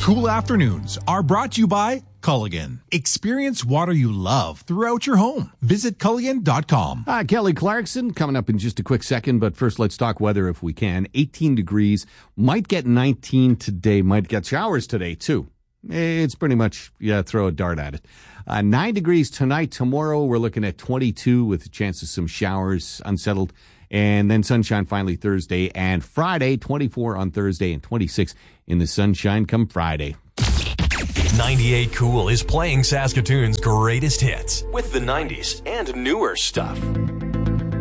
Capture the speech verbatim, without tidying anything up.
Cool afternoons are brought to you by Culligan. Experience water you love throughout your home. Visit Culligan dot com. Uh, Kelly Clarkson coming up in just a quick second, but first let's talk weather if we can. eighteen degrees, might get nineteen today, might get showers today too. It's pretty much, yeah, throw a dart at it. Uh, nine degrees tonight. Tomorrow we're looking at twenty-two with a chance of some showers, unsettled. And then sunshine finally Thursday and Friday, twenty-four on Thursday and twenty-six in the sunshine come Friday. ninety-eight Cool is playing Saskatoon's greatest hits with the nineties and newer stuff.